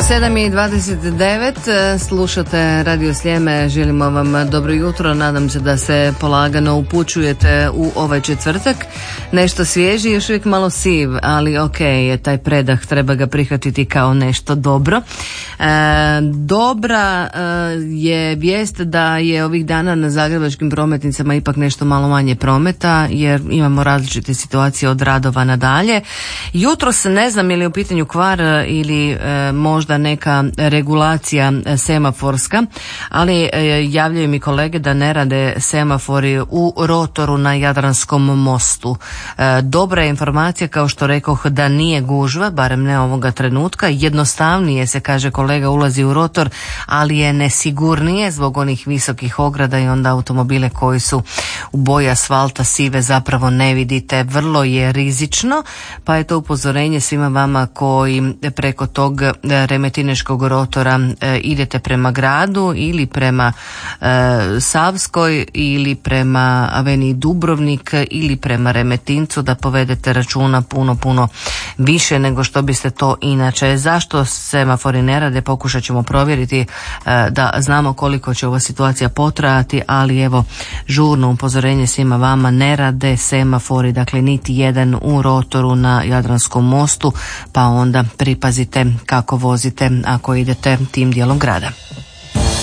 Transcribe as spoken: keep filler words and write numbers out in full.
sedam i dvadeset devet, slušate Radio Sljeme, želimo vam dobro jutro, nadam se da se polagano upućujete u ovaj četvrtak, nešto svježi, još uvijek malo siv, ali ok, je taj predah, treba ga prihvatiti kao nešto dobro. E, dobra e, je vijest da je ovih dana na zagrebačkim prometnicama ipak nešto malo manje prometa, jer imamo različite situacije od radova nadalje. Jutro se ne znam je li u pitanju kvar ili e, možda neka regulacija semaforska, ali javljaju mi kolege da ne rade semafori u rotoru na Jadranskom mostu. Dobra je informacija, kao što rekoh, da nije gužva, barem ne ovoga trenutka. Jednostavnije se, kaže kolega, ulazi u rotor, ali je nesigurnije zbog onih visokih ograda i onda automobile koji su u boji asfalta sive zapravo ne vidite. Vrlo je rizično, pa je to upozorenje svima vama koji preko tog Remetineškog rotora e, idete prema gradu ili prema e, Savskoj ili prema Aveniji Dubrovnik ili prema Remetincu, da povedete računa puno, puno više nego što biste to inače. Zašto semafori ne rade, pokušat ćemo provjeriti e, da znamo koliko će ova situacija potrajati, ali evo, žurno upozorenje svima vama, ne rade semafori, dakle niti jedan u rotoru na Jadranskom mostu, pa onda pripazite kako vozite ako idete tim dijelom grada.